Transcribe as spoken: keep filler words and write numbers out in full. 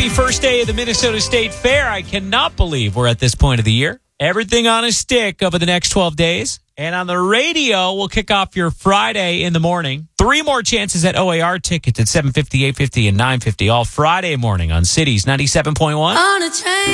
Happy first day of the Minnesota State Fair. I cannot believe we're at this point of the year. Everything on a stick over the next twelve days. And on the radio, we'll kick off your Friday in the morning. Three more chances at O A R tickets at seven fifty, eight fifty, and nine fifty all Friday morning on Cities ninety-seven point one. On a train.